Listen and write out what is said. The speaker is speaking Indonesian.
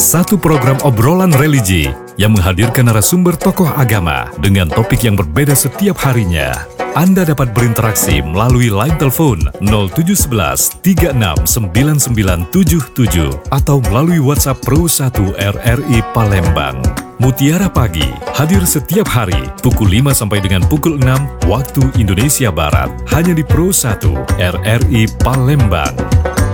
Satu program obrolan religi yang menghadirkan narasumber tokoh agama dengan topik yang berbeda setiap harinya. Anda dapat berinteraksi melalui line telepon 0711 369977 atau melalui WhatsApp Pro 1 RRI Palembang. Mutiara Pagi hadir setiap hari pukul 5 sampai dengan pukul 6 waktu Indonesia Barat hanya di Pro 1 RRI Palembang.